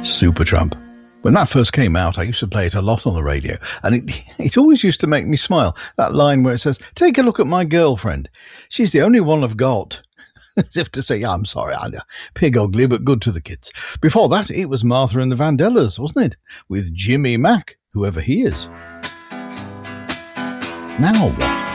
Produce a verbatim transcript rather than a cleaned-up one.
Supertramp. When that first came out, I used to play it a lot on the radio, and it, it always used to make me smile. That line where it says, "Take a look at my girlfriend. She's the only one I've got." As if to say, yeah, I'm sorry, I'm pig ugly, but good to the kids. Before that, it was Martha and the Vandellas, wasn't it? With Jimmy Mack, whoever he is. Now what?